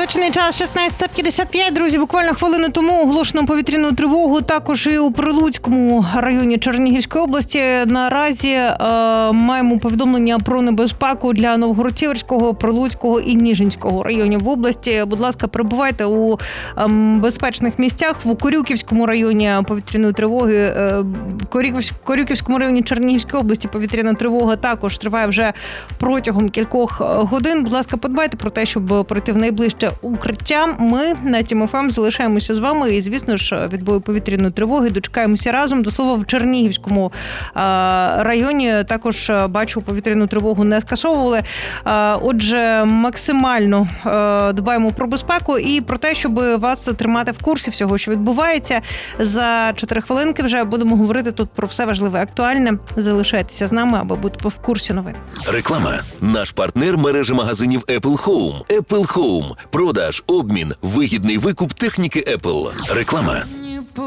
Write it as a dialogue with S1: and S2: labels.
S1: Точний час 16:55. Друзі, буквально хвилину тому оголошено повітряну тривогу також і у Прилуцькому районі Чернігівської області. Наразі маємо повідомлення про небезпеку для Новгород-Сіверського, Прилуцького і Ніжинського районів області. Будь ласка, перебувайте у безпечних місцях. В Корюківському районі повітряної тривоги, Корюківському районі Чернігівської області повітряна тривога також триває вже протягом кількох годин. Будь ласка, подбайте про те, щоб пройти в найближче укриття. Ми на Тім ФМ залишаємося з вами і, звісно ж, від бою повітряної тривоги дочекаємося разом. До слова, в Чернігівському районі також, бачу, повітряну тривогу не скасовували. Отже, максимально дбаємо про безпеку і про те, щоб вас тримати в курсі всього, що відбувається. За 4 хвилинки вже будемо говорити тут про все важливе, актуальне. Залишайтеся з нами, аби бути в курсі новин.
S2: Реклама. Наш партнер – мережа магазинів Apple Home. Apple Home. Продаж, обмін, вигідний викуп техніки Apple. Реклама.